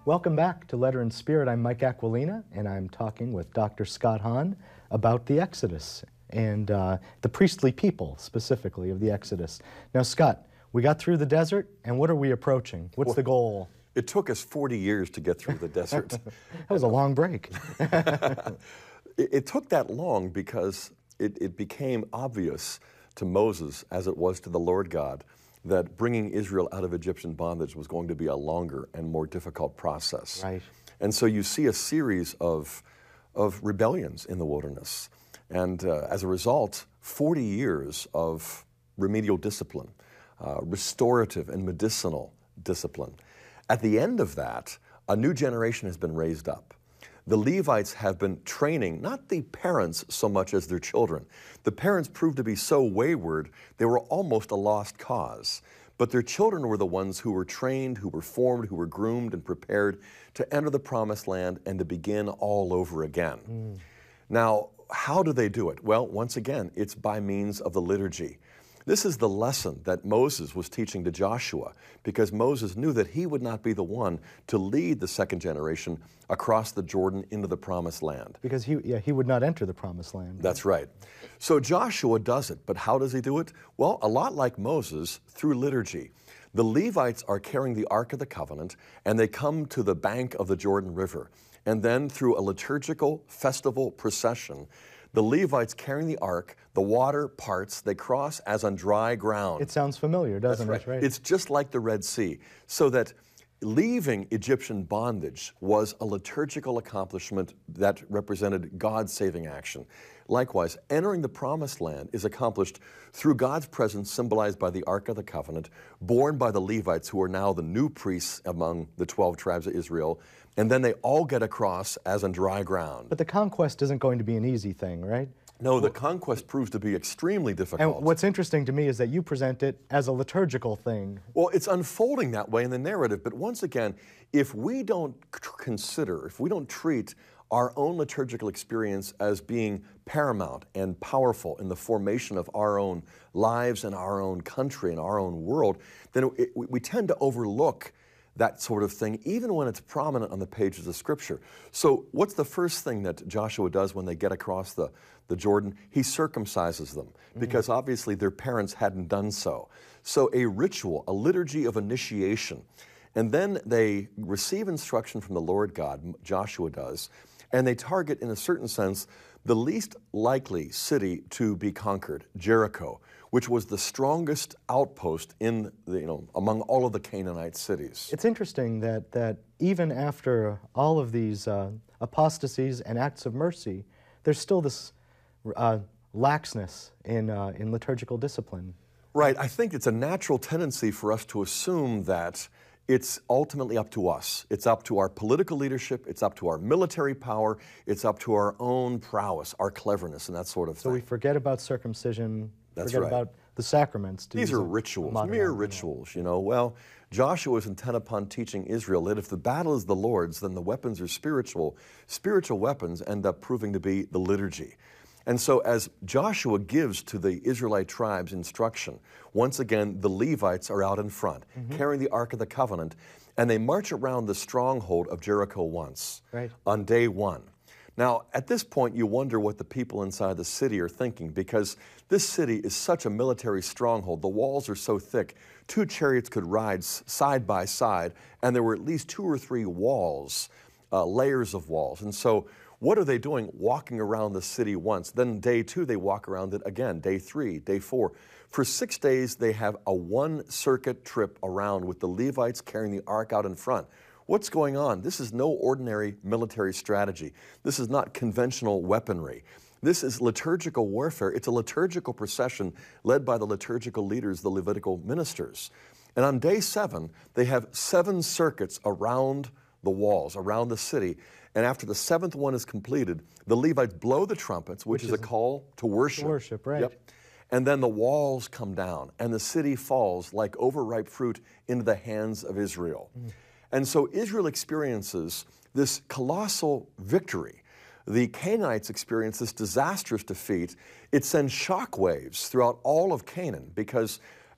Welcome back to Letter and Spirit. I'm Mike Aquilina, and I'm talking with Dr. Scott Hahn about the Exodus and the priestly people, specifically, of the Exodus. Now, Scott, we got through the desert, and what are we approaching? What's the goal? It took us 40 years to get through the desert. That was a long break. It took that long because it became obvious to Moses, as it was to the Lord God, that bringing Israel out of Egyptian bondage was going to be a longer and more difficult process. Right. And so you see a series of rebellions in the wilderness. And as a result, 40 years of remedial discipline, restorative and medicinal discipline. At the end of that, a new generation has been raised up. The Levites have been training, not the parents so much as their children. The parents proved to be so wayward, they were almost a lost cause. But their children were the ones who were trained, who were formed, who were groomed and prepared to enter the promised land and to begin all over again. Now, how do they do it? Well, once again, it's by means of the liturgy. This is the lesson that Moses was teaching to Joshua, because Moses knew that he would not be the one to lead the second generation across the Jordan into the promised land. Because he would not enter the promised land. That's right. So Joshua does it, but how does he do it? Well, a lot like Moses, through liturgy. The Levites are carrying the Ark of the Covenant, and they come to the bank of the Jordan River. And then through a liturgical festival procession, the Levites carrying the ark, the water parts, they cross as on dry ground. It sounds familiar, doesn't That's it? Right. It's just like the Red Sea. So that leaving Egyptian bondage was a liturgical accomplishment that represented God's saving action. Likewise, entering the promised land is accomplished through God's presence symbolized by the Ark of the Covenant, borne by the Levites, who are now the new priests among the 12 tribes of Israel, and then they all get across as on dry ground. But the conquest isn't going to be an easy thing, right? No, the conquest proves to be extremely difficult. And what's interesting to me is that you present it as a liturgical thing. Well, it's unfolding that way in the narrative, but once again, if we don't consider, if we don't treat our own liturgical experience as being paramount and powerful in the formation of our own lives and our own country and our own world, then we tend to overlook that sort of thing, even when it's prominent on the pages of Scripture. So what's the first thing that Joshua does when they get across the Jordan? He circumcises them, because obviously their parents hadn't done so. So a ritual, a liturgy of initiation. And then they receive instruction from the Lord God, Joshua does, and they target, in a certain sense, the least likely city to be conquered, Jericho, which was the strongest outpost in among all of the Canaanite cities. It's interesting that even after all of these apostasies and acts of mercy, there's still this laxness in liturgical discipline. Right. I think it's a natural tendency for us to assume that it's ultimately up to us. It's up to our political leadership, it's up to our military power, it's up to our own prowess, our cleverness, and that sort of thing. So we forget about circumcision, That's forget right. about the sacraments. These are rituals, mere rituals, Well, Joshua is intent upon teaching Israel that if the battle is the Lord's, then the weapons are spiritual. Spiritual weapons end up proving to be the liturgy. And so as Joshua gives to the Israelite tribes instruction, once again, the Levites are out in front, carrying the Ark of the Covenant, and they march around the stronghold of Jericho once, on day one. Now, at this point, you wonder what the people inside the city are thinking, because this city is such a military stronghold. The walls are so thick, 2 chariots could ride side by side, and there were at least 2 or 3 walls, layers of walls. And so what are they doing? Walking around the city once. Then day 2, they walk around it again. Day 3, day 4. For 6 days, they have a 1-circuit trip around with the Levites carrying the ark out in front. What's going on? This is no ordinary military strategy. This is not conventional weaponry. This is liturgical warfare. It's a liturgical procession led by the liturgical leaders, the Levitical ministers. And on day 7, they have 7 circuits around the walls, around the city. And after the 7th one is completed, the Levites blow the trumpets, which is a call to worship. To worship, right. Yep. And then the walls come down, and the city falls like overripe fruit into the hands of Israel. And so Israel experiences this colossal victory. The Canaanites experience this disastrous defeat. It sends shockwaves throughout all of Canaan, because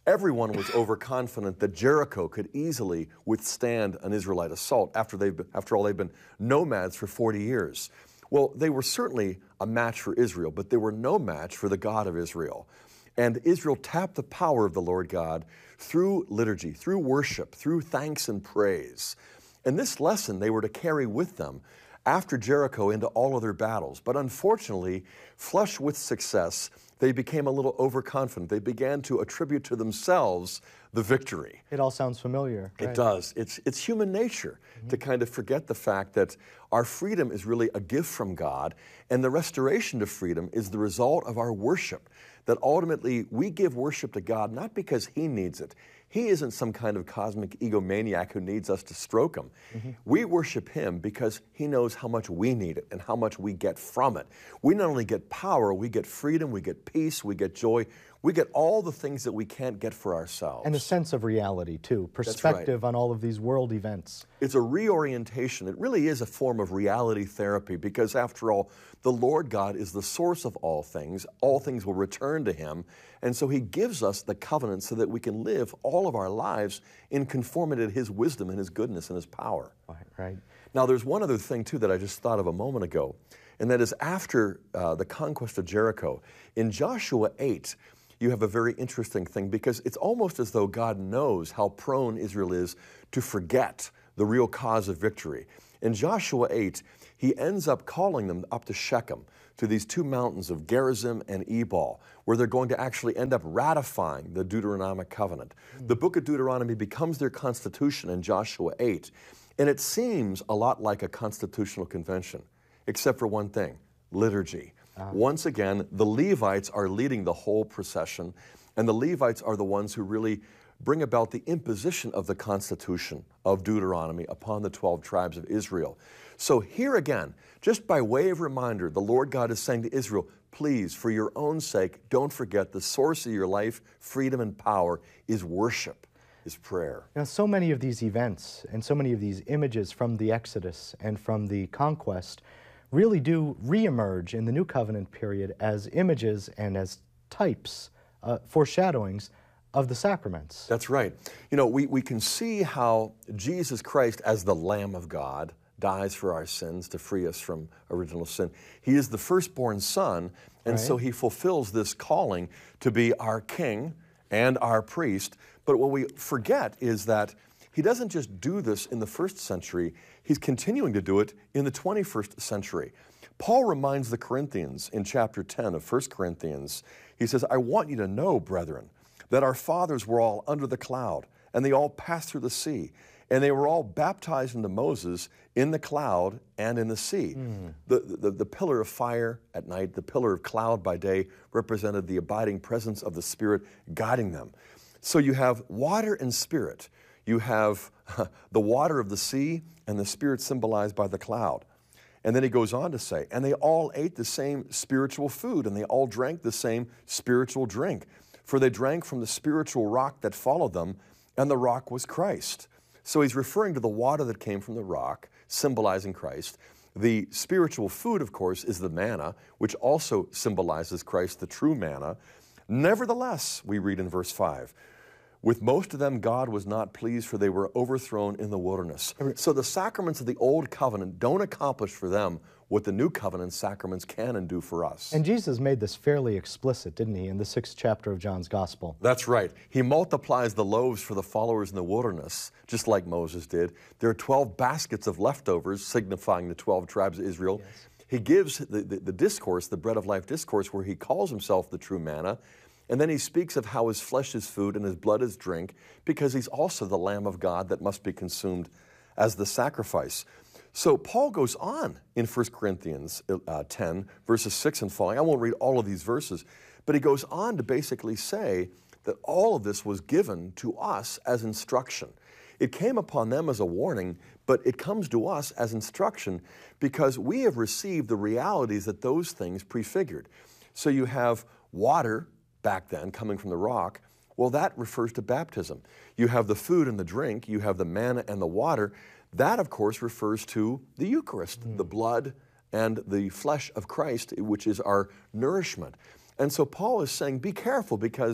Everyone was overconfident that Jericho could easily withstand an Israelite assault after all they've been nomads for 40 years. Well, they were certainly a match for Israel, but they were no match for the God of Israel. And Israel tapped the power of the Lord God through liturgy, through worship, through thanks and praise. And this lesson they were to carry with them after Jericho into all other battles. But unfortunately, flush with success, they became a little overconfident. They began to attribute to themselves the victory. It all sounds familiar. It right? does. It's human nature to kind of forget the fact that our freedom is really a gift from God, and the restoration to freedom is the result of our worship. That ultimately we give worship to God not because He needs it. He isn't some kind of cosmic egomaniac who needs us to stroke him. We worship Him because He knows how much we need it and how much we get from it. We not only get power, we get freedom, we get peace, we get joy, we get all the things that we can't get for ourselves. And a sense of reality, too, perspective on all of these world events. It's a reorientation. It really is a form of reality therapy because, after all, the Lord God is the source of all things. All things will return to Him. And so He gives us the covenant so that we can live all of our lives in conformity to His wisdom and His goodness and His power. Right. Now, there's one other thing, too, that I just thought of a moment ago, and that is after the conquest of Jericho. In Joshua 8, you have a very interesting thing because it's almost as though God knows how prone Israel is to forget the real cause of victory. In Joshua 8, He ends up calling them up to Shechem, to these two mountains of Gerizim and Ebal, where they're going to actually end up ratifying the Deuteronomic covenant. The book of Deuteronomy becomes their constitution in Joshua 8, and it seems a lot like a constitutional convention, except for one thing, liturgy. Once again, the Levites are leading the whole procession, and the Levites are the ones who really bring about the imposition of the Constitution of Deuteronomy upon the 12 tribes of Israel. So here again, just by way of reminder, the Lord God is saying to Israel, please, for your own sake, don't forget the source of your life, freedom, and power is worship, is prayer. Now, so many of these events and so many of these images from the Exodus and from the conquest really do reemerge in the New Covenant period as images and as types, foreshadowings of the sacraments. That's right. You know, we can see how Jesus Christ, as the Lamb of God, dies for our sins to free us from original sin. He is the firstborn Son, and so He fulfills this calling to be our King and our priest. But what we forget is that He doesn't just do this in the first century, He's continuing to do it in the 21st century. Paul reminds the Corinthians in chapter 10 of 1 Corinthians, he says, I want you to know, brethren, that our fathers were all under the cloud, and they all passed through the sea, and they were all baptized into Moses in the cloud and in the sea. The pillar of fire at night, the pillar of cloud by day represented the abiding presence of the Spirit guiding them. So you have water and Spirit. You have the water of the sea and the Spirit symbolized by the cloud. And then he goes on to say, and they all ate the same spiritual food, and they all drank the same spiritual drink. For they drank from the spiritual rock that followed them, and the rock was Christ. So he's referring to the water that came from the rock, symbolizing Christ. The spiritual food, of course, is the manna, which also symbolizes Christ, the true manna. Nevertheless, we read in verse 5, with most of them God was not pleased, for they were overthrown in the wilderness. So the sacraments of the Old Covenant don't accomplish for them what the New Covenant sacraments can and do for us. And Jesus made this fairly explicit, didn't He, in the 6th chapter of John's Gospel? That's right. He multiplies the loaves for the followers in the wilderness, just like Moses did. There are 12 baskets of leftovers, signifying the 12 tribes of Israel. Yes. He gives the discourse, the bread of life discourse, where He calls Himself the true manna. And then He speaks of how His flesh is food and His blood is drink, because He's also the Lamb of God that must be consumed as the sacrifice. So Paul goes on in 1 Corinthians 10, verses 6 and following. I won't read all of these verses, but he goes on to basically say that all of this was given to us as instruction. It came upon them as a warning, but it comes to us as instruction because we have received the realities that those things prefigured. So you have water back then coming from the rock. Well, that refers to baptism. You have the food and the drink, you have the manna and the water. That, of course, refers to the Eucharist, the blood and the flesh of Christ, which is our nourishment. And so Paul is saying, be careful, because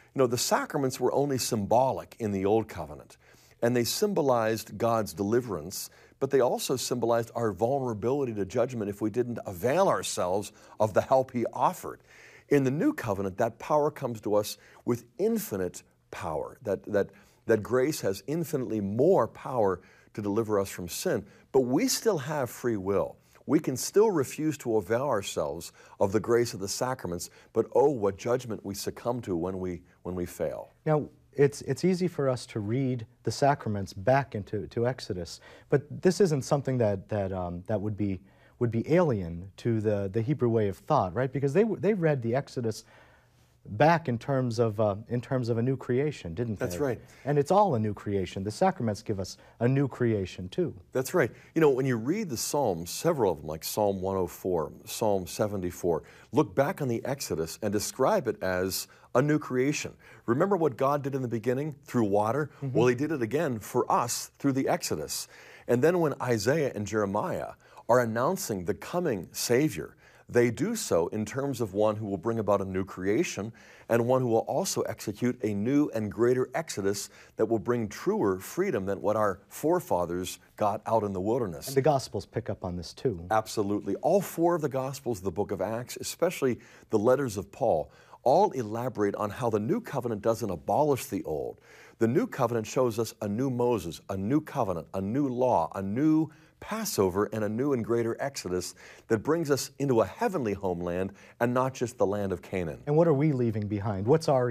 You know, the sacraments were only symbolic in the Old Covenant, and they symbolized God's deliverance, but they also symbolized our vulnerability to judgment if we didn't avail ourselves of the help He offered. In the New Covenant, that power comes to us with infinite power, that grace has infinitely more power to deliver us from sin, but we still have free will. We can still refuse to avail ourselves of the grace of the sacraments, but oh, what judgment we succumb to when we fail. Now, it's easy for us to read the sacraments back into Exodus, but this isn't something that would be alien to the Hebrew way of thought, right? Because they read the Exodus back in terms of a new creation, didn't they? That's right. And it's all a new creation. The sacraments give us a new creation too. That's right. You know, when you read the Psalms, several of them, like Psalm 104, Psalm 74, look back on the Exodus and describe it as a new creation. Remember what God did in the beginning through water? Mm-hmm. Well, He did it again for us through the Exodus. And then when Isaiah and Jeremiah are announcing the coming Savior, they do so in terms of one who will bring about a new creation and one who will also execute a new and greater exodus that will bring truer freedom than what our forefathers got out in the wilderness. And the Gospels pick up on this too. Absolutely. All four of the Gospels of the book of Acts, especially the letters of Paul, all elaborate on how the new covenant doesn't abolish the old. The new covenant shows us a new Moses, a new covenant, a new law, a new Passover, and a new and greater Exodus that brings us into a heavenly homeland and not just the land of Canaan. And what are we leaving behind? What's our